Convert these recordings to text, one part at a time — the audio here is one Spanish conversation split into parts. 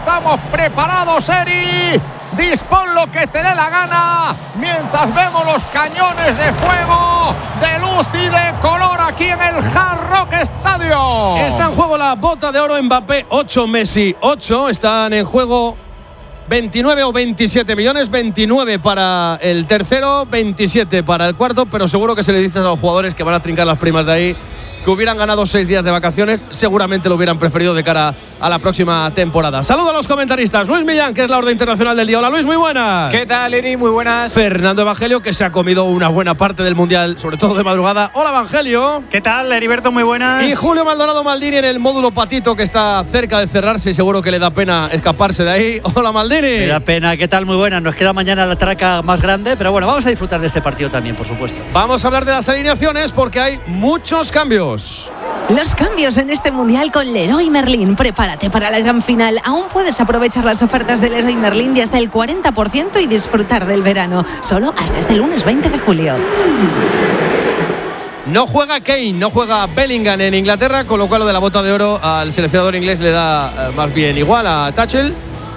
estamos preparados, Eri. Dispón lo que te dé la gana mientras vemos los cañones de fuego, de luz y de color aquí en el Hard Rock Stadium. Está en juego la bota de oro Mbappé, 8, Messi 8. Están en juego 29 o 27 millones, 29 para el tercero, 27 para el cuarto, pero seguro que se le dice a los jugadores que van a trincar las primas de ahí, que hubieran ganado 6 días de vacaciones, seguramente lo hubieran preferido de cara a la próxima temporada. Saludo a los comentaristas. Luis Millán, que es la orden internacional del día. Hola Luis, muy buenas. ¿Qué tal, Eri? Muy buenas. Fernando Evangelio, que se ha comido una buena parte del Mundial, sobre todo de madrugada. Hola Evangelio. ¿Qué tal, Heriberto? Muy buenas. Y Julio Maldonado Maldini en el módulo patito, que está cerca de cerrarse y seguro que le da pena escaparse de ahí. Hola Maldini. Me da pena. ¿Qué tal? Muy buenas. Nos queda mañana la traca más grande, pero bueno, vamos a disfrutar de este partido también, por supuesto. Vamos a hablar de las alineaciones porque hay muchos cambios. Los cambios en este Mundial con Leroy Merlin. Prepárate para la gran final. Aún puedes aprovechar las ofertas de Leroy Merlin de hasta el 40% y disfrutar del verano. Solo hasta este lunes 20 de julio. No juega Kane, no juega Bellingham en Inglaterra, con lo cual lo de la bota de oro al seleccionador inglés le da más bien igual a Tuchel.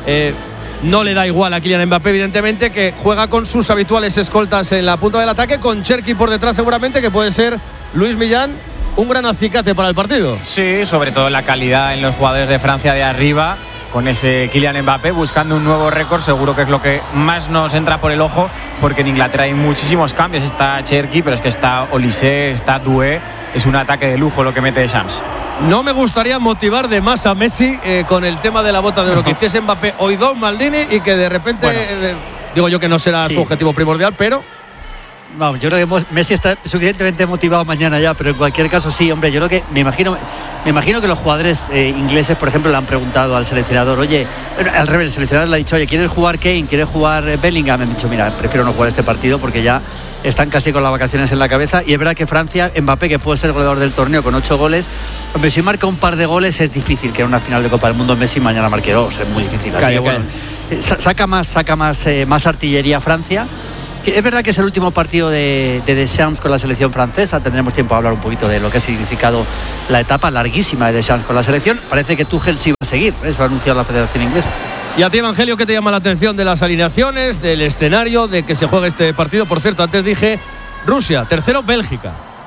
No le da igual a Kylian Mbappé, evidentemente, que juega con sus habituales escoltas en la punta del ataque, con Cherki por detrás seguramente, que puede ser Luis Millán un gran acicate para el partido. Sí, sobre todo la calidad en los jugadores de Francia de arriba, con ese Kylian Mbappé buscando un nuevo récord, seguro que es lo que más nos entra por el ojo, porque en Inglaterra hay muchísimos cambios. Está Cherki, pero es que está Olise, está Doué. Es un ataque de lujo lo que mete Shams. No me gustaría motivar de más a Messi con el tema de la bota de oro, que hiciese Mbappé hoy 2 Maldini y que de repente, digo yo que no será su objetivo primordial, pero... Vamos, yo creo que Messi está suficientemente motivado mañana ya, pero en cualquier caso sí, hombre, yo creo que me imagino que los jugadores ingleses, por ejemplo, le han preguntado al seleccionador, oye, al revés, el seleccionador le ha dicho, oye, ¿quieres jugar Kane? ¿Quieres jugar Bellingham? Me han dicho, mira, prefiero no jugar este partido porque ya están casi con las vacaciones en la cabeza. Y es verdad que Francia, Mbappé, que puede ser el goleador del torneo con 8 goles, hombre, si marca un par de goles es difícil que en una final de Copa del Mundo Messi mañana marque 2, es muy difícil. Así que, bueno, saca más artillería Francia. Que es verdad que es el último partido de Deschamps con la selección francesa. Tendremos tiempo a hablar un poquito de lo que ha significado la etapa larguísima de Deschamps con la selección. Parece que Tuchel sí va a seguir, eso lo ha anunciado la Federación Inglesa. Y a ti, Evangelio, ¿qué te llama la atención de las alineaciones, del escenario, de que se juegue este partido? Por cierto, antes dije Rusia, tercero Bélgica,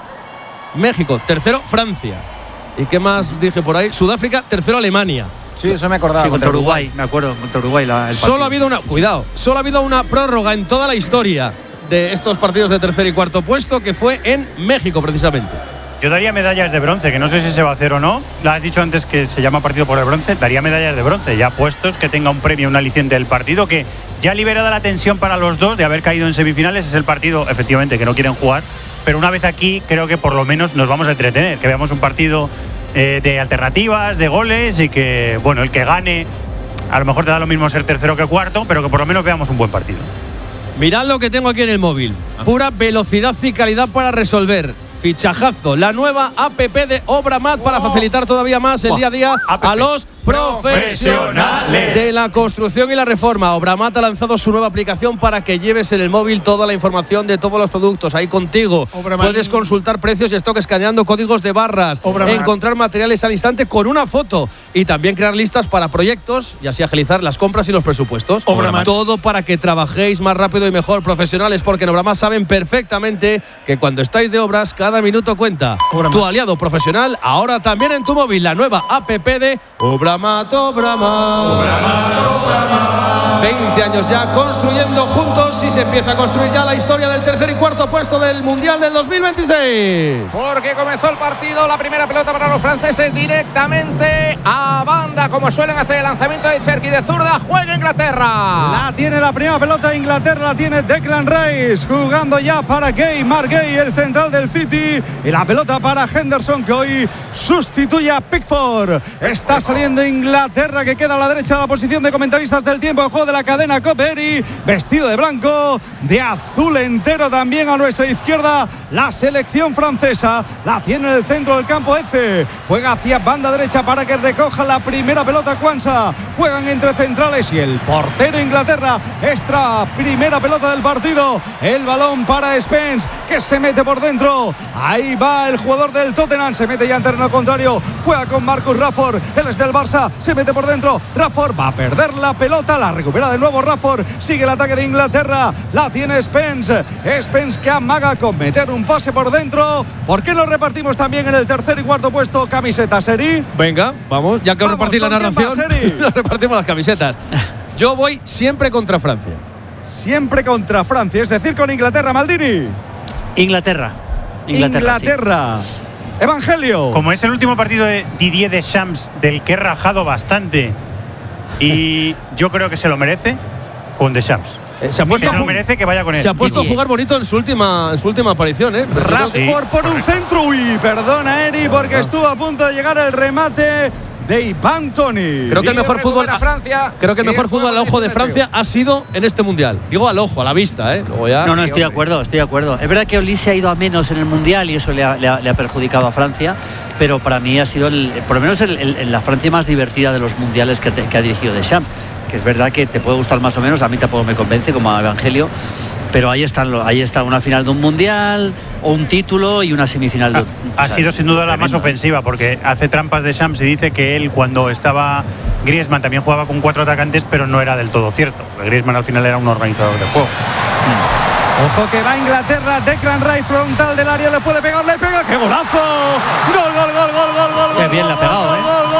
México, tercero Francia. ¿Y qué más dije por ahí? Sudáfrica, tercero Alemania. Sí, eso me acordaba. Sí, contra Uruguay, me acuerdo, contra Uruguay. Solo ha habido una prórroga en toda la historia de estos partidos de tercer y cuarto puesto, que fue en México precisamente. Yo daría medallas de bronce, que no sé si se va a hacer o no. La has dicho antes que se llama partido por el bronce. Daría medallas de bronce, ya puestos, que tenga un premio, un aliciente del partido, que ya liberada la tensión para los dos de haber caído en semifinales. Es el partido, efectivamente, que no quieren jugar. Pero una vez aquí, creo que por lo menos nos vamos a entretener, que veamos un partido de alternativas, de goles, y que, bueno, el que gane, a lo mejor te da lo mismo ser tercero que cuarto, pero que por lo menos veamos un buen partido. Mirad lo que tengo aquí en el móvil. Pura velocidad y calidad para resolver. Fichajazo, la nueva app de Obramat para facilitar todavía más el día a día a los profesionales de la construcción y la reforma. Obramat ha lanzado su nueva aplicación para que lleves en el móvil toda la información de todos los productos ahí contigo. Obramat. Puedes consultar precios y stock escaneando códigos de barras, encontrar materiales al instante con una foto y también crear listas para proyectos y así agilizar las compras y los presupuestos. Obramat. Todo para que trabajéis más rápido y mejor, profesionales, porque en Obramat saben perfectamente que cuando estáis de obras cada minuto cuenta. Obramat. Tu aliado profesional ahora también en tu móvil, la nueva app de Obramat. 20 años ya construyendo juntos y se empieza a construir ya la historia del tercer y cuarto puesto del Mundial del 2026. Porque comenzó el partido, la primera pelota para los franceses directamente a banda, como suelen hacer el lanzamiento de Cherki de zurda. Juega Inglaterra. La tiene la primera pelota Inglaterra, la tiene Declan Rice, jugando ya para Gay, Mark Gay, el central del City, y la pelota para Henderson, que hoy sustituye a Pickford. Está saliendo Inglaterra, que queda a la derecha de la posición de comentaristas del tiempo de juego de la cadena Coperi, vestido de blanco, de azul entero también a nuestra izquierda. La selección francesa la tiene en el centro del campo. Eze juega hacia banda derecha para que recoja la primera pelota Quansah. Juegan entre centrales y el portero Inglaterra. Extra primera pelota del partido. El balón para Spence, que se mete por dentro. Ahí va el jugador del Tottenham, se mete ya en terreno contrario. Juega con Marcus Rashford, él es del Barça, se mete por dentro. Rashford va a perder la pelota, la recupera de nuevo Rashford. Sigue el ataque de Inglaterra, la tiene Spence. Spence que amaga con meter un pase por dentro. ¿Por qué no repartimos también en el tercer y cuarto puesto camisetas, Eri? Venga, vamos, ya que repartir la narración, nos repartimos las camisetas. Yo voy siempre contra Francia. Siempre contra Francia, es decir, con Inglaterra, Maldini. Inglaterra. Sí. Evangelio. Como es el último partido de Didier Deschamps, del que he rajado bastante, y yo creo que se lo merece, con Deschamps. Se lo merece que vaya con él. Se ha puesto a jugar bonito en su última aparición, ¿eh? Rashford por un centro. Uy, perdona, Eri, porque estuvo a punto de llegar el remate de Ivan Toney. Creo que el mejor fútbol al ojo de Francia ha sido en este mundial. Digo al ojo, a la vista, ¿eh? Luego ya. No, estoy de acuerdo. Es verdad que Olise ha ido a menos en el mundial y eso le ha perjudicado a Francia, pero para mí ha sido por lo menos la Francia más divertida de los mundiales que ha dirigido Deschamps. Que es verdad que te puede gustar más o menos, a mí tampoco me convence como a Evangelio, pero ahí está una final de un mundial o un título y una semifinal de ha sido sin duda la más ofensiva, porque hace trampas Deschamps y dice que él, cuando estaba Griezmann, también jugaba con 4 atacantes, pero no era del todo cierto. Griezmann al final era un organizador de juego. Ojo que va Inglaterra, Declan Rice frontal del área, le puede pegar, le pega, ¡qué golazo! ¡Gol! ¡Qué bien le ha pegado,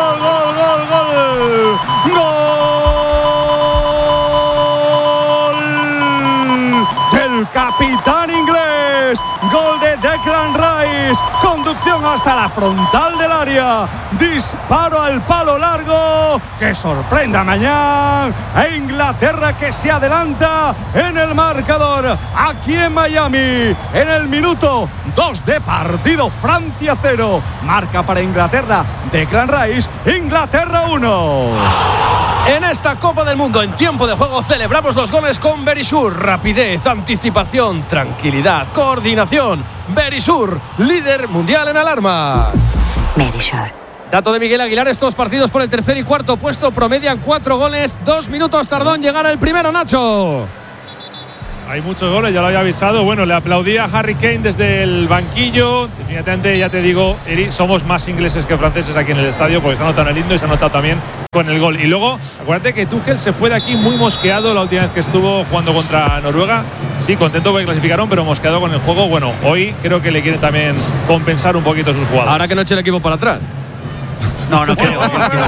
del capitán inglés! Gol de Declan Rice, conducción hasta la frontal del área, disparo al palo largo que sorprenda mañana a Inglaterra, que se adelanta en el marcador aquí en Miami en el minuto 2 de partido. Francia 0, marca para Inglaterra Declan Rice, Inglaterra 1. En esta Copa del Mundo, en tiempo de juego, celebramos los goles con Verisur. Rapidez, anticipación, tranquilidad, coordinación. Verisur, líder mundial en alarmas. Verisur. Dato de Miguel Aguilar: estos partidos por el tercer y cuarto puesto promedian 4 goles. 2 minutos tardó en llegar el primero, Nacho. Hay muchos goles, ya lo había avisado. Bueno, le aplaudía a Harry Kane desde el banquillo. Definitivamente, ya te digo, Eri, somos más ingleses que franceses aquí en el estadio, porque se ha notado en el himno y se ha notado también con el gol. Y luego, acuérdate que Tuchel se fue de aquí muy mosqueado la última vez que estuvo jugando contra Noruega. Sí, contento porque clasificaron, pero mosqueado con el juego. Bueno, hoy creo que le quieren también compensar un poquito sus jugadores. Ahora que no eche el equipo para atrás. No creo.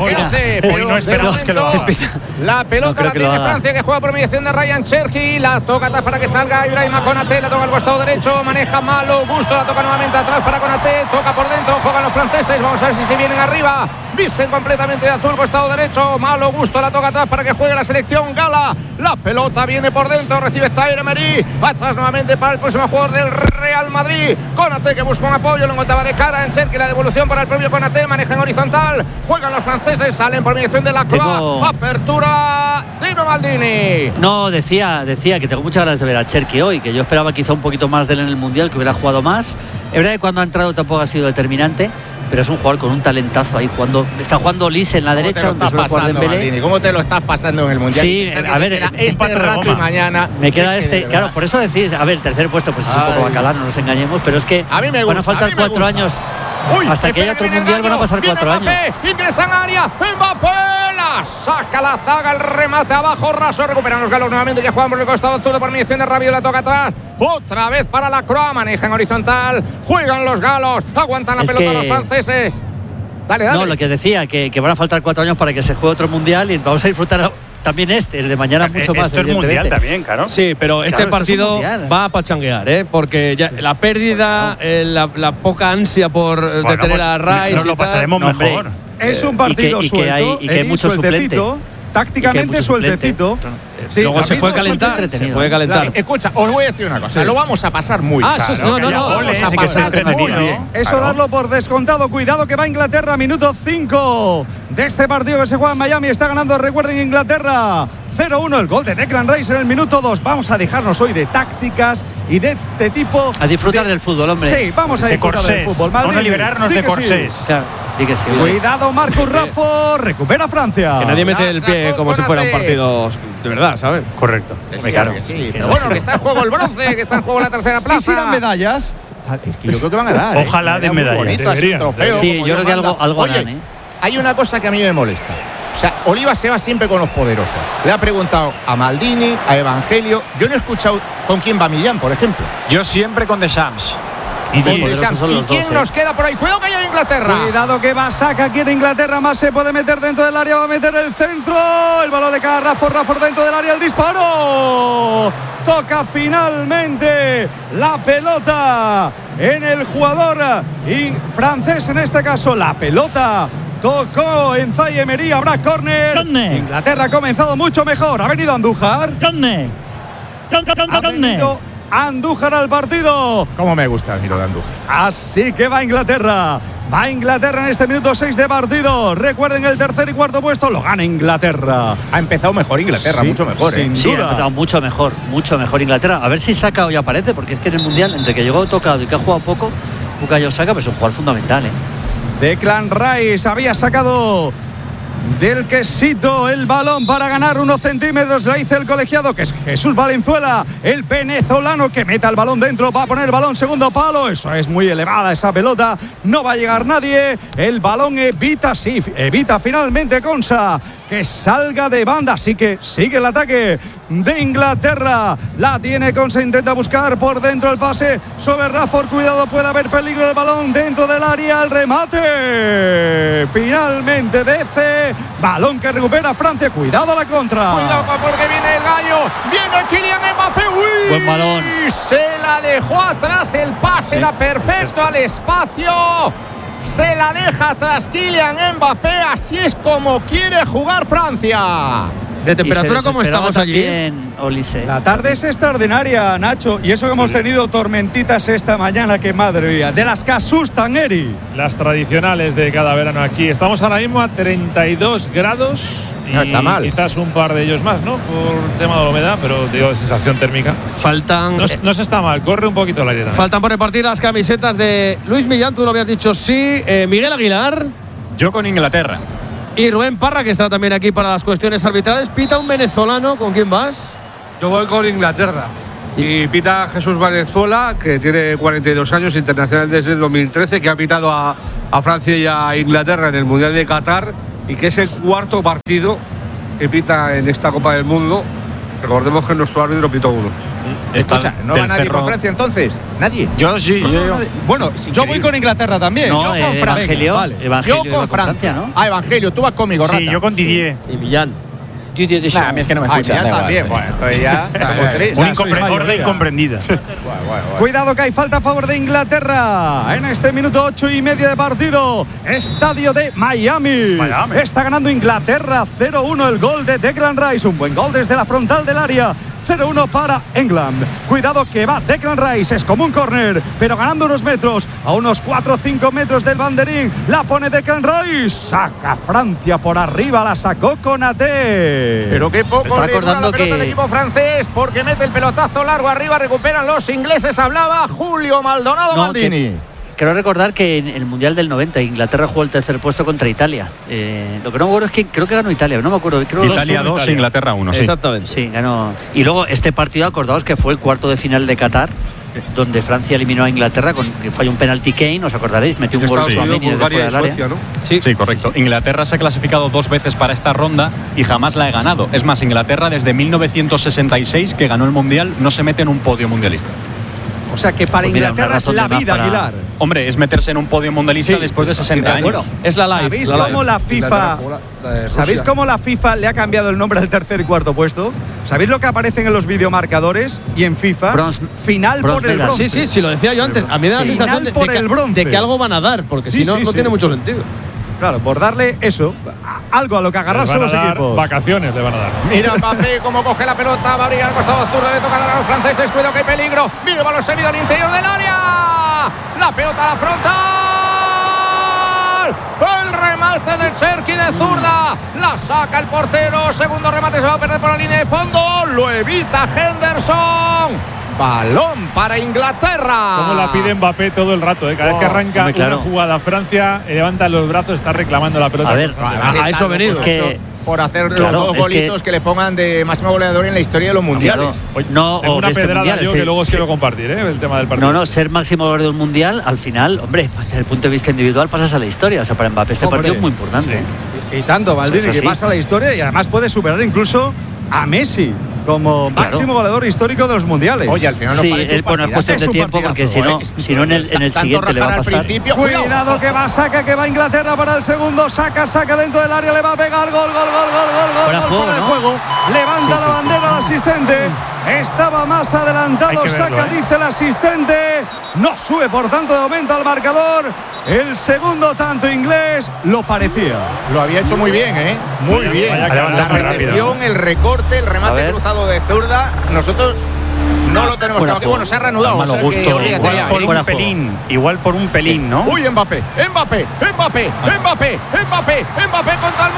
Hoy no esperamos que lo haga. La pelota la tiene Francia, que juega por mediación de Ryan Cherky. La toca atrás para que salga Ibrahima Konaté. La toca al costado derecho. Maneja Malo Gusto. La toca nuevamente atrás para Konaté. Toca por dentro. Juegan los franceses. Vamos a ver si se vienen arriba. Visten completamente de azul, costado derecho. Malo Gusto. La toca atrás para que juegue la selección gala. La pelota viene por dentro. Recibe Zaire Emery. Atrás nuevamente para el próximo jugador del Real Madrid. Konaté, que busca un apoyo. Lo encontraba de cara en Cherky. La devolución para el propio Konaté. Maneja en horizontal. Juegan los franceses, salen por mediación de la Croix. Apertura. Dime, Maldini. No, decía que tengo muchas ganas de ver a Cherky hoy, que yo esperaba quizá un poquito más de él en el Mundial, que hubiera jugado más. Es verdad que cuando ha entrado tampoco ha sido determinante, pero es un jugador con un talentazo ahí jugando. Está jugando Olise en la derecha, donde suele jugar Dembélé. ¿Cómo te lo estás pasando en el Mundial? Sí, a ver, este rato y mañana. Me queda claro, por eso decís, a ver, tercer puesto, pues es un poco bacalán, no nos engañemos, pero es que a mí me gusta, van a faltar 4 años. Hasta que haya otro mundial van a pasar 4 años. Ingresa en área, Mbappé la saca la zaga, el remate abajo, raso, recuperan los galos nuevamente, que juegan por el costado zurdo por mediación de Rabiot, la toca atrás, otra vez para la Croix, maneja en horizontal, juegan los galos, aguantan la pelota los franceses. Dale. No, lo que decía, que van a faltar 4 años para que se juegue otro mundial y vamos a disfrutar también el de mañana mucho más. Esto es mundial también, claro. Sí, pero este partido va a pachanguear, porque ya la pérdida, la poca ansia por detener a Rice. Nos lo pasaremos mejor. Es un partido suelto, y que hay mucho sueltecito, tácticamente sueltecito. Sí, luego se puede calentar. Escucha, os voy a decir una cosa. Lo vamos a pasar muy bien. Vamos a pasar muy bien. Eso darlo por descontado. Cuidado que va Inglaterra, minuto 5 de este partido que se juega en Miami. Está ganando, recuerden, Inglaterra 0-1 el gol de Declan Rice en el minuto 2. Vamos a dejarnos hoy de tácticas y de este tipo. A disfrutar del fútbol, hombre. Sí, vamos a disfrutar del fútbol. Vamos a liberarnos de corsés. Sí. Claro, di que sí. Cuidado, Marcus Raffo. Recupera Francia. Que nadie mete el pie como si fuera un partido de verdad, ¿sabes? Correcto. Sí, claro que sí. Pero bueno, que está en juego el bronce, que está en juego la tercera plaza. ¿Y si dan medallas? Es que yo creo que van a dar. Ojalá den medallas. Bonito, así un trofeo. Sí, yo creo que algo Oye, harán, ¿eh? hay una cosa que a mí me molesta. O sea, Oliva se va siempre con los poderosos. Le ha preguntado a Maldini, a Evangelio. Yo no he escuchado con quién va Millán, por ejemplo. Yo siempre con Deschamps. ¿Y poderosos son los quién dos, nos queda por ahí? Cuidado que hay Inglaterra. Cuidado que va Saka, quiere Inglaterra, más se puede meter dentro del área, va a meter el centro, el balón le cae a Rafford dentro del área, el disparo, toca finalmente la pelota en el jugador francés, en este caso la pelota tocó en Zaïre Emery, habrá córner. Inglaterra ha comenzado mucho mejor, ha venido Andújar. Ha venido Andújar al partido. ¿Cómo me gusta el giro de Andújar? Así que va Inglaterra. Va Inglaterra en este minuto 6 de partido. Recuerden, el tercer y cuarto puesto lo gana Inglaterra. Ha empezado mejor Inglaterra, Sí, mucho mejor. sin Sí, duda. ha empezado mucho mejor Inglaterra. A ver si Saka hoy aparece, porque es que en el Mundial, entre que llegó tocado y que ha jugado poco, Bukayo Saka, pues es un jugador fundamental, ¿eh? Declan Rice había sacado del quesito el balón para ganar unos centímetros. Le dice el colegiado, que es Jesús Valenzuela, el venezolano, que meta el balón dentro. Va a poner el balón segundo palo. Eso es muy elevada esa pelota. No va a llegar nadie. El balón evita finalmente Konsa que salga de banda. Así que sigue el ataque de Inglaterra. La tiene Konsa, intenta buscar por dentro el pase sobre Rafford. Cuidado, puede haber peligro. El balón dentro del área. El remate. Finalmente DC. Balón que recupera Francia. Cuidado a la contra. Cuidado porque viene el gallo. Viene Kylian Mbappé. ¡Uy! Buen balón. Se la dejó atrás. El pase era perfecto al espacio. Se la deja atrás Kylian Mbappé. Así es como quiere jugar Francia. ¿De temperatura cómo estamos allí? Olise. La tarde es extraordinaria, Nacho. Y eso que hemos tenido tormentitas esta mañana, que madre mía. De las que asustan, Eri. Las tradicionales de cada verano aquí. Estamos ahora mismo a 32 grados. No está mal. Quizás un par de ellos más, ¿no? Por el tema de la humedad, pero digo, sensación térmica. Faltan. No se está mal, corre un poquito el aire también. Faltan por repartir las camisetas de Luis Millán, tú lo habías dicho, sí. Miguel Aguilar. Yo con Inglaterra. Y Rubén Parra, que está también aquí para las cuestiones arbitrales. Pita un venezolano. ¿Con quién vas? Yo voy con Inglaterra. Y pita Jesús Valenzuela, que tiene 42 años, internacional desde el 2013, que ha pitado a Francia y a Inglaterra en el Mundial de Qatar, y que es el cuarto partido que pita en esta Copa del Mundo. Recordemos que nuestro árbitro pitó uno. Escucha, ¿no va nadie por Francia entonces? ¿Nadie? Yo sí. Bueno, yo voy con Inglaterra también. No, yo con Francia. Evangelio, vale. Evangelio Yo iba con Francia, ¿no? Ah, Evangelio, tú vas conmigo, Rata. Sí, yo con Didier. Y Millán. Didier Deschamps. A mí es que no me Ah, escuchan. Millán da igual, también. sí. Bueno, entonces ya estamos tres. Orden incomprendida. Cuidado que hay falta a favor de Inglaterra en este minuto 8:30 de partido. Estadio de Miami. Está ganando Inglaterra 0-1 el gol de Declan Rice. Un buen gol desde la frontal del área. 0-1 para England. Cuidado que va Declan Rice. Es como un córner, pero ganando unos metros. A unos 4 o 5 metros del banderín. La pone Declan Rice. Saca Francia por arriba. La sacó Konaté. Pero qué poco Está le dura la acordando pelota al que- equipo francés, porque mete el pelotazo largo arriba, recuperan los ingleses. Hablaba Julio Maldonado No, Maldini. Quiero recordar que en el Mundial del 90 Inglaterra jugó el tercer puesto contra Italia. Lo que no me acuerdo es que creo que ganó Italia, no me acuerdo. Creo Italia 2, Inglaterra 1. Sí. Exactamente. Sí, ganó. Y luego este partido, acordaos que fue el cuarto de final de Qatar, donde Francia eliminó a Inglaterra con que falló un penalti Kane, os acordaréis, metió un gol Estados Unidos, Tchouaméni desde Bulgaria fuera y del área. Suecia, ¿no? Sí, correcto. Inglaterra se ha clasificado 2 veces para esta ronda y jamás la ha ganado. Es más, Inglaterra desde 1966, que ganó el Mundial, no se mete en un podio mundialista. O sea que para Pues mira, una Inglaterra es razón la de más vida, para- Aguilar. Hombre, es meterse en un podio mundialista Sí. después de 60 años. Bueno, Es la live. ¿Sabéis la cómo live. la FIFA ¿Sabéis cómo la FIFA le ha cambiado el nombre al tercer y cuarto puesto? ¿Sabéis lo que aparecen en los videomarcadores y en FIFA? Final por el medal. bronce. Sí, sí, lo decía yo antes. A mí me da la Final sensación de, por el bronce. de que algo van a dar, porque Sí, si no, sí, no sí. tiene mucho sentido. Claro, por darle eso, algo a lo que Les agarrarse van a los dar equipos. vacaciones, le van a dar. Mira Mbappé cómo coge la pelota, va a abrir al costado zurdo, le toca dar a los franceses, cuidado que hay peligro. Mira el balón seguido al interior del área. La pelota a la frontal. El remate de Cherki de de zurda. La saca el portero. Segundo remate, se va a perder por la línea de fondo. Lo evita Henderson. Balón para Inglaterra. Como la pide Mbappé todo el rato, Cada vez que arranca una jugada Francia, levanta los brazos, está reclamando la pelota. A ver, a eso ha venido. Es que por hacer los 2 golitos que le pongan de máximo goleador en la historia de los mundiales. Tengo una pedrada yo que luego os quiero compartir, el tema del partido. No, ser máximo goleador del mundial, al final, hombre, pues desde el punto de vista individual pasas a la historia. O sea, para Mbappé este partido es muy importante. Sí. Y tanto, Maldini, que pasa a la historia y además puede superar incluso a Messi como máximo goleador histórico de los mundiales. Oye, al final nos parece bueno, es cuestión de tiempo, porque si no en el siguiente le va a pasar. Cuidado que va Saka, que va Inglaterra para el segundo. Saka dentro del área, le va a pegar gol fuera de juego. Levanta la bandera al asistente. Estaba más adelantado Saka, dice el asistente. No sube, por tanto, de momento al marcador. El segundo tanto inglés lo parecía. Lo había hecho muy bien, muy bien. La recepción, el recorte, el remate cruzado de zurda. Nosotros no lo tenemos claro. Bueno, se ha reanudado. Igual por un pelín, ¿no? Uy, Mbappé contra el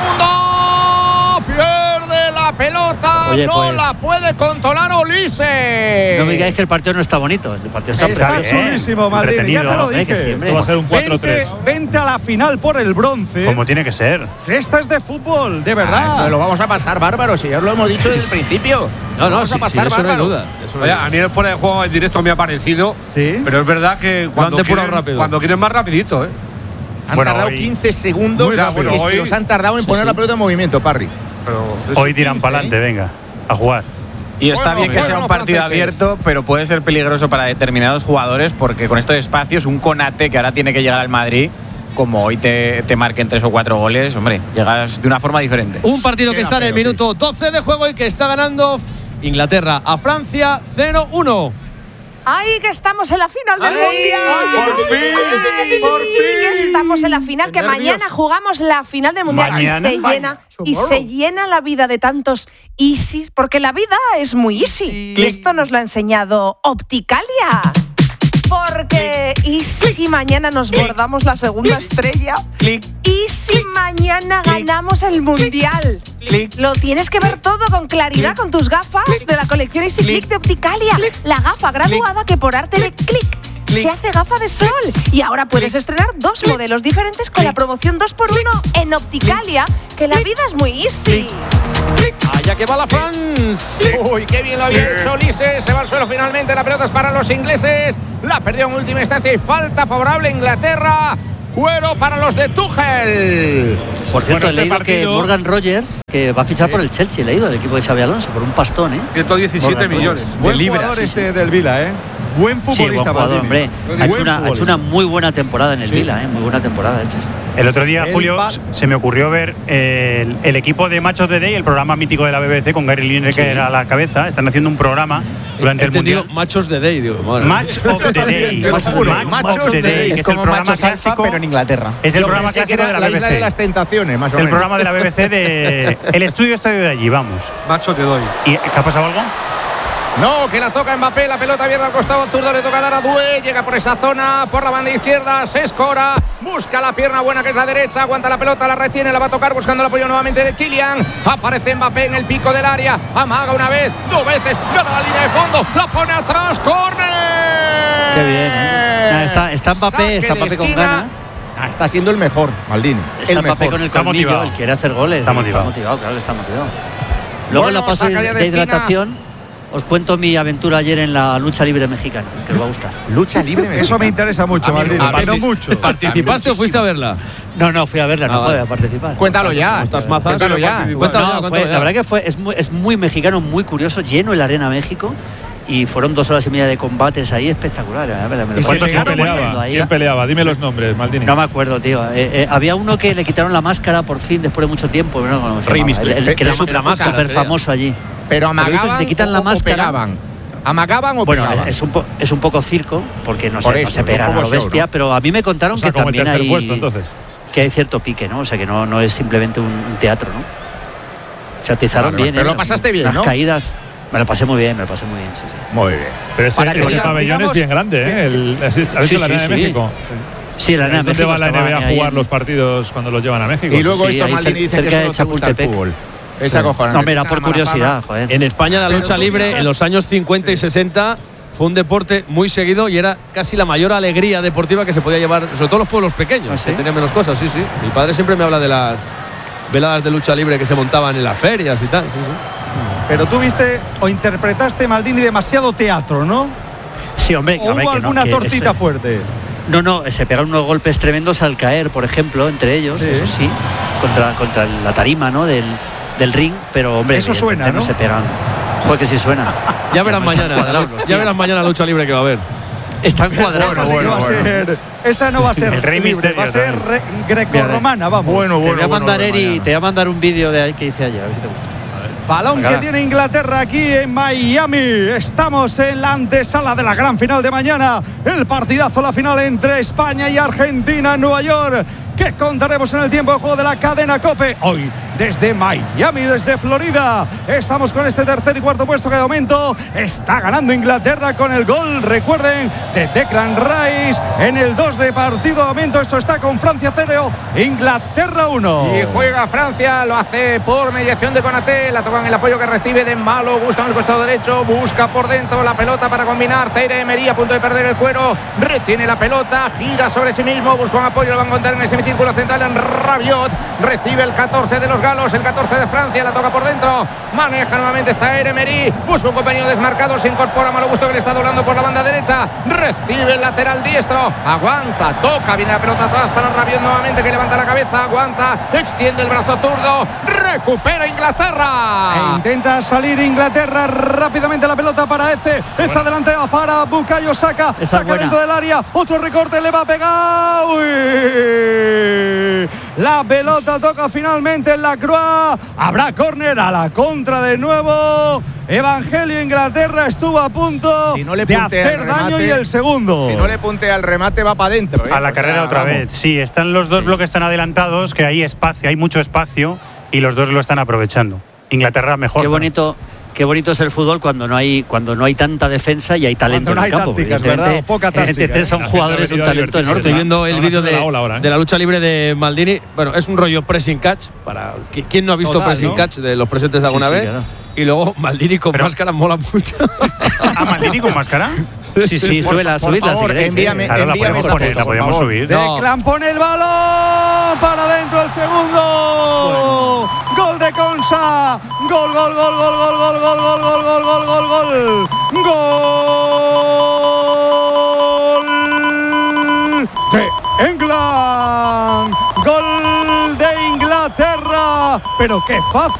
mundo. Pierde la pelota. Oye, no la puede controlar Olise. No me digáis que el partido no está bonito. El partido está chulísimo, Maldini. Ya te lo dije. Esto va a ser un 4-3. Vente a la final por el bronce. Como tiene que ser. Esta es de fútbol, de verdad. Esto lo vamos a pasar bárbaro, si ya os lo hemos dicho desde el principio. Vamos a pasar eso no hay duda. Oye, a mí el fuera de juego en directo me ha parecido. Sí. Pero es verdad que cuando quieren más rapidito, Han tardado 15 segundos. Es que los han tardado en poner la pelota en movimiento, Parry. Hoy tiran para adelante, venga, a jugar. Y está bien que sea un partido abierto, pero puede ser peligroso para determinados jugadores, porque con estos espacios, un Konate que ahora tiene que llegar al Madrid, como hoy te marquen 3 o 4 goles, hombre, llegas de una forma diferente. Un partido que está en el minuto 12 de juego y que está ganando Inglaterra a Francia 0-1. ¡Ay, que estamos en la final del Mundial! ¡Por fin! Que estamos en la final, que mañana jugamos la final del Mundial. Y se llena la vida de tantos easy, porque la vida es muy easy. Y esto nos lo ha enseñado Opticalia. Porque ¿y si mañana nos bordamos la segunda estrella? ¿Y si mañana ganamos el Mundial? Lo tienes que ver todo con claridad con tus gafas de la colección Easy Click de Opticalia. La gafa graduada que por arte de clic se hace gafa de sol. Y ahora puedes estrenar 2 modelos diferentes con la promoción 2x1 en Opticalia, que la vida es muy easy. Allá que va la France. Uy, qué bien lo había hecho Olise. Se va al suelo finalmente. La pelota es para los ingleses. La perdió en última instancia y falta favorable a Inglaterra. Cuero para los de Tuchel. Por cierto, he leído que Morgan Rogers, que va a fichar por el Chelsea, he leído, el equipo de Xabi Alonso, por un pastón, 117 millones de libras. Jugador del Vila, Buen futbolista, buen jugador, hombre. Ha hecho una muy buena temporada en el Vila, muy buena temporada, de hecho. El otro día, Julio, se me ocurrió ver el equipo de Match of the Day, el programa mítico de la BBC con Gary Lineker a la cabeza. Están haciendo un programa durante el Mundial. Machos de Day, digo. Match of the Day. Match of the Day. Es como Machos Alfa, pero en Inglaterra. Es el programa clásico de la BBC. La isla de las tentaciones, más o menos. Es el programa de la BBC de el estudio estadio de allí, vamos. Macho te doy. ¿Y qué ha pasado algo? No, que la toca Mbappé, la pelota abierta al costado zurdo, le toca dar a Doué, llega por esa zona, por la banda izquierda, se escora, busca la pierna buena que es la derecha, aguanta la pelota, la retiene, la va a tocar buscando el apoyo nuevamente de Kylian, aparece Mbappé en el pico del área, amaga una vez, 2 veces, gana la línea de fondo, la pone atrás, córner. Qué bien, está Mbappé con ganas. Está siendo el mejor, Maldini. Está Mbappé con el colmillo, él quiere hacer goles. Está motivado, claro que está motivado. Luego en la pausa de hidratación os cuento mi aventura ayer en la lucha libre mexicana, que os va a gustar. Lucha libre mexicana. Eso me interesa mucho, Maldini, pero mucho. ¿Participaste o fuiste a verla? No, fui a verla, no podía participar. Cuéntalo ya. Cuéntalo ya. La verdad que es muy mexicano, muy curioso, lleno el Arena México. Y fueron 2 horas y media de combates ahí espectaculares. ¿Quién peleaba? Dime los nombres, Maldini. No me acuerdo, tío. Había uno que le quitaron la máscara por fin después de mucho tiempo. Rey Mysterio. Que era súper famoso allí. Pero amagaban, te quitan la máscara. ¿Amagaban o pegaban? Bueno, es un poco circo, porque no se pegan a lo bestia, ¿no? Pero a mí me contaron que también que hay cierto pique, ¿no? O sea, que no es simplemente un teatro, ¿no? Se atizaron bien. Pero lo pasaste bien, ¿no? Las caídas. Me lo pasé muy bien, sí. Muy bien. Pero ese pabellón es bien grande, ¿Has dicho la Arena de México? Sí, la NBA. ¿Dónde va la NBA a jugar los partidos cuando los llevan a México? Y luego sí, estos Maldini dicen que solo te gusta el fútbol. Es acojonante. No, me era por curiosidad, joder. En España la lucha libre en los años 50 y 60 fue un deporte muy seguido y era casi la mayor alegría deportiva que se podía llevar, sobre todo los pueblos pequeños, que tenían menos cosas, sí. Mi padre siempre me habla de las veladas de lucha libre que se montaban en las ferias y tal, sí. Pero tú viste o interpretaste, Maldini, demasiado teatro, ¿no? Sí, hombre. ¿O hubo alguna tortita fuerte? No, se pegaron unos golpes tremendos al caer, por ejemplo, entre ellos, eso sí, contra la tarima, ¿no? del ring, pero hombre, eso suena, ¿no? Se pegan. Joder, que sí suena. Ya verás mañana lucha libre que va a haber. Están cuadrados. Esa no va a ser el Rey libre, Misterio, va a ser grecorromana, vamos. Te voy a mandar, Eri, te voy a mandar un vídeo de ahí que hice ayer, a ver si te gusta. Balón que tiene Inglaterra aquí en Miami. Estamos en la antesala de la gran final de mañana. El partidazo, la final entre España y Argentina en Nueva York. Que contaremos en el tiempo de juego de la cadena COPE. Hoy, desde Miami, desde Florida. Estamos con este tercer y cuarto puesto que de momento está ganando Inglaterra con el gol, recuerden, de Declan Rice en el 2 de partido. De momento esto está con Francia 0, Inglaterra 1. Y juega Francia, lo hace por mediación de Konaté. La tocan el apoyo que recibe de Malo Gusto en el costado derecho. Busca por dentro la pelota para combinar. Zaire Emery a punto de perder el cuero. Retiene la pelota, gira sobre sí mismo. Busca un apoyo, lo va a encontrar en ese círculo central en Rabiot. Recibe el 14 de los galos, el 14 de Francia. La toca por dentro. Maneja nuevamente Zaire Emery. Busca un compañero desmarcado. Se incorpora Malo Gusto que le está doblando por la banda derecha. Recibe el lateral diestro. Aguanta, toca. Viene la pelota atrás para Rabiot nuevamente que levanta la cabeza. Aguanta, extiende el brazo zurdo. Recupera Inglaterra. E intenta salir Inglaterra rápidamente la pelota para Eze. Eze adelante para Bukayo Saka. Saca dentro del área. Otro recorte, le va a pegar. Uy. La pelota toca finalmente en la Croix. Habrá córner a la contra de nuevo. Evangelio, Inglaterra estuvo a punto de hacer daño y el segundo. Si no le puntea el remate va para adentro. A la carrera otra vez. Sí, están los dos bloques tan adelantados que hay espacio, hay mucho espacio y los dos lo están aprovechando. Inglaterra mejor. Qué bonito es el fútbol cuando no hay tanta defensa y hay talento en el campo. Tácticas, ¿verdad? Poca táctica. Son jugadores de un talento enorme. Estoy viendo el vídeo de la lucha libre de Maldini. Bueno, es un rollo pressing catch. Para ¿quién no ha visto pressing catch de los presentes de alguna vez? Claro. Y luego Maldini con máscara mola mucho. ¿A Maldini con máscara? Sí, subidla si queréis. Envíame la podemos subir. Declan pone el balón para adentro el segundo. Gol de Konsa. Gol de England. Gol de Inglaterra. Pero qué fácil.